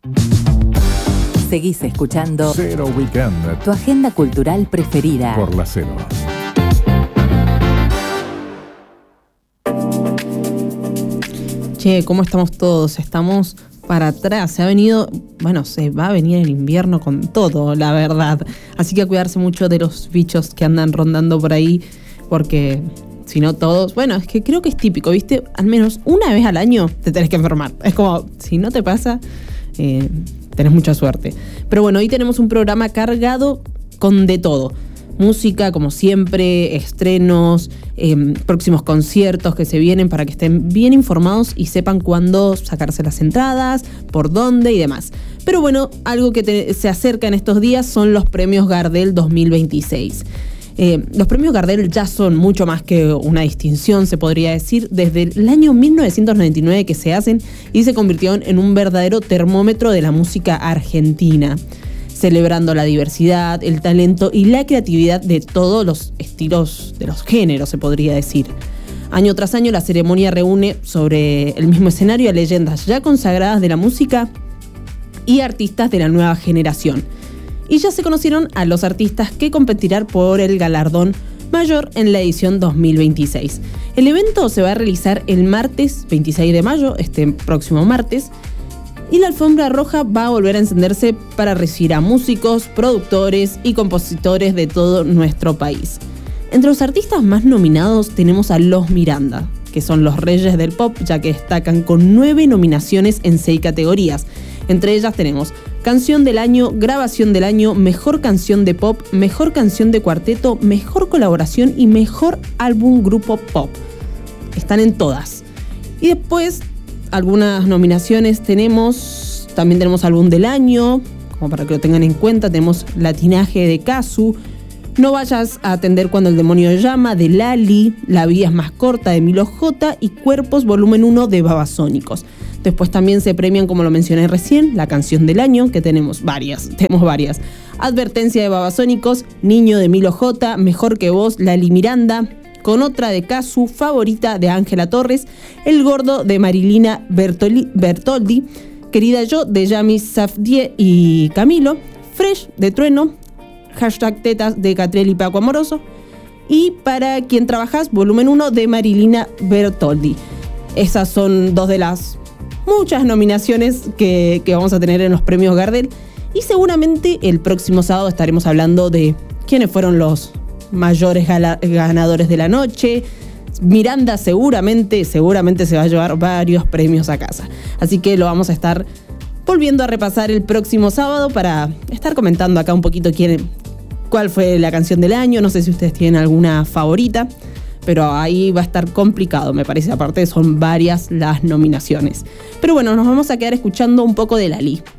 Seguís escuchando Cero Weekend, tu agenda cultural preferida por la Cero. Che, ¿cómo estamos todos? Estamos para atrás. Se va a venir el invierno con todo, la verdad. Así que a cuidarse mucho de los bichos que andan rondando por ahí, porque si no todos... Bueno, es que creo que es típico, ¿viste? Al menos una vez al año te tenés que enfermar. Es como, si no te pasa... tenés mucha suerte. Pero bueno, hoy tenemos un programa cargado con de todo. Música, como siempre, estrenos, próximos conciertos que se vienen para que estén bien informados y sepan cuándo sacarse las entradas, por dónde y demás. Pero bueno, algo que se acerca en estos días son los premios Gardel 2026. Los premios Gardel ya son mucho más que una distinción, se podría decir, desde el año 1999 que se hacen y se convirtieron en un verdadero termómetro de la música argentina, celebrando la diversidad, el talento y la creatividad de todos los estilos, de los géneros, se podría decir. Año tras año la ceremonia reúne sobre el mismo escenario a leyendas ya consagradas de la música y artistas de la nueva generación. Y ya se conocieron a los artistas que competirán por el galardón mayor en la edición 2026. El evento se va a realizar el martes 26 de mayo, este próximo martes, y la alfombra roja va a volver a encenderse para recibir a músicos, productores y compositores de todo nuestro país. Entre los artistas más nominados tenemos a Los Miranda, que son los reyes del pop, ya que destacan con 9 nominaciones en 6 categorías. Entre ellas tenemos Canción del Año, Grabación del Año, Mejor Canción de Pop, Mejor Canción de Cuarteto, Mejor Colaboración y Mejor Álbum Grupo Pop. Están en todas. Y después, algunas nominaciones también tenemos Álbum del Año, como para que lo tengan en cuenta, tenemos Latinaje de Casu, No vayas a atender cuando el demonio llama, de Lali, La vida es más corta, de Milo J y Cuerpos volumen 1 de Babasónicos. Después también se premian, como lo mencioné recién, la canción del año, que tenemos varias. Advertencia de Babasónicos, Niño de Milo J, Mejor que vos, Lali Miranda, Con otra de Casu, Favorita de Ángela Torres, El gordo de Marilina Bertoldi, Querida yo de Yami Safdie y Camilo, Fresh de Trueno, #tetas de Catriel y Paco Amoroso, y Para quien trabajas, volumen 1 de Marilina Bertoldi. Esas son dos de las muchas nominaciones que vamos a tener en los premios Gardel, y seguramente el próximo sábado estaremos hablando de quiénes fueron los mayores ganadores de la noche. Miranda seguramente se va a llevar varios premios a casa, así que lo vamos a estar volviendo a repasar el próximo sábado para estar comentando acá un poquito cuál fue la canción del año. No sé si ustedes tienen alguna favorita, pero ahí va a estar complicado, me parece. Aparte son varias las nominaciones. Pero bueno, nos vamos a quedar escuchando un poco de Lali.